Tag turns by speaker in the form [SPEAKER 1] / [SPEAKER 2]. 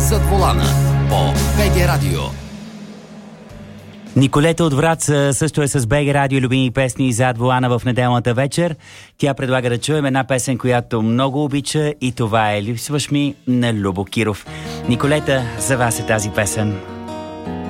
[SPEAKER 1] Зад волана по БГ Радио.
[SPEAKER 2] Николета от Враца също е с БГ Радио любими песни зад волана в неделната вечер. Тя предлага да чуем една песен, която много обича, и това е "Липсваш ми" на Любо Киров. Николета, за вас е тази песен.